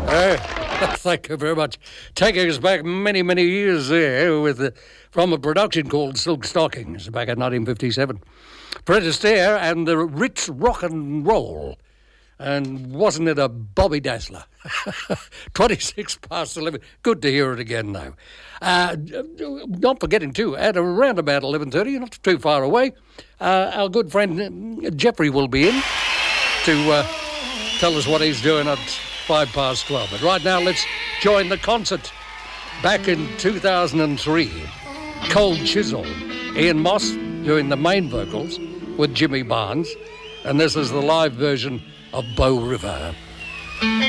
Thank you very much. Taking us back many, many years there from a production called Silk Stockings back in 1957. Fred Astaire and the Ritz Rock and Roll. And wasn't it a Bobby Dazzler? 26 past 11. Good to hear it again now. Not forgetting too, at around about 11:30, not too far away, our good friend Jeffrey will be in to tell us what he's doing at 12:05. But right now, let's join the concert. Back in 2003, Cold Chisel, Ian Moss doing the main vocals with Jimmy Barnes, and this is the live version of Bow River.